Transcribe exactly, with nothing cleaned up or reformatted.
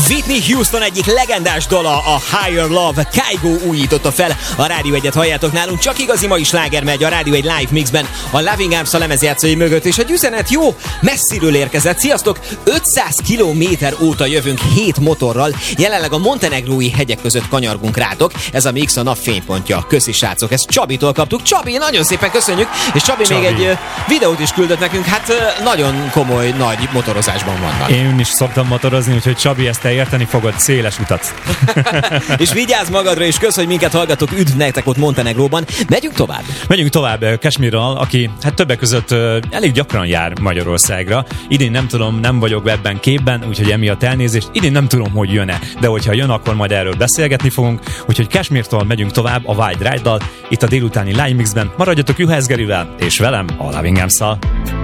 Whitney Houston egyik legendás dala, a Higher Love. Kygo újította fel. A Rádió egyet halljátok nálunk, csak igazi mai sláger megy a Rádió egy live mixben a Loving Arms a lemezjátszói mögött, és egy üzenet jó messziről érkezett. Sziasztok! ötszáz kilométer óta jövünk hét motorral, jelenleg a montenegrói hegyek között kanyargunk rátok. Ez a mix a nap fénypontja. Köszi srácok, ezt Csabitól kaptuk. Csabi, nagyon szépen köszönjük, és Csabi, Csabi. még egy videót is küldött nekünk, hát nagyon komoly, nagy motorozásban vannak. Én is szoktam motorozni, úgyhogy Csabi, ezt te érteni fogod, széles utat. És vigyázz magadra, és kösz, hogy minket hallgatok, üdv nektek ott Montenegróban. Megyünk tovább. Megyünk tovább Kashmirral, aki hát többek között elég gyakran jár Magyarországra. Idén nem tudom, nem vagyok ebben képben, úgyhogy emiatt elnézést. Idén nem tudom, hogy jön-e, de hogyha jön, akkor majd erről beszélgetni fogunk. Úgyhogy Kashmirtól megyünk tovább a Wild Ride-dal, itt a délutáni Live Mixben. Maradjatok Juhász Gerivel, és velem a Loving Arms-szal.